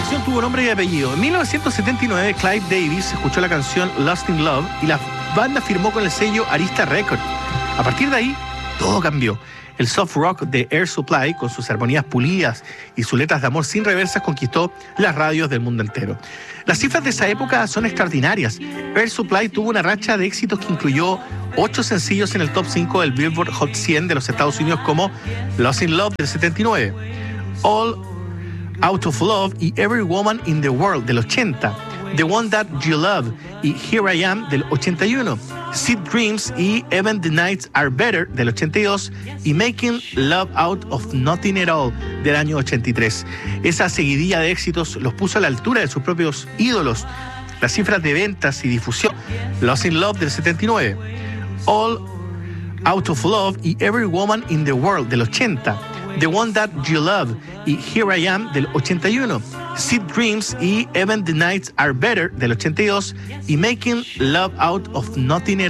colección tuvo nombre y apellido. En 1979, Clive Davis escuchó la canción Lost in Love y la banda firmó con el sello Arista Records. A partir de ahí, todo cambió. El soft rock de Air Supply, con sus armonías pulidas y sus letras de amor sin reversas, conquistó las radios del mundo entero. Las cifras de esa época son extraordinarias. Air Supply tuvo una racha de éxitos que incluyó 8 sencillos en el top 5 del Billboard Hot 100 de los Estados Unidos, como Lost in Love del 79, All Out of Love y Every Woman in the World del 80, The One That You Love y Here I Am del 81, Sweet Dreams y Even the Nights Are Better del 82 y Making Love Out of Nothing at All del año 83. Esa seguidilla de éxitos los puso a la altura de sus propios ídolos. Las cifras de ventas y difusión: Lost in Love del 79, All Out of Love y Every Woman in the World del 80, The One That You Love y Here I Am del 81, Sweet Dreams y Even the Nights Are Better del 82 y Making Love Out of Nothing at All